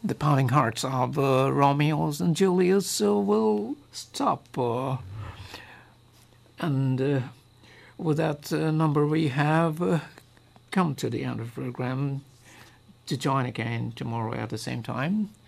the pounding hearts of Romeos and Julius will stop. And with that number, we have come to the end of the program. To join again tomorrow at the same time.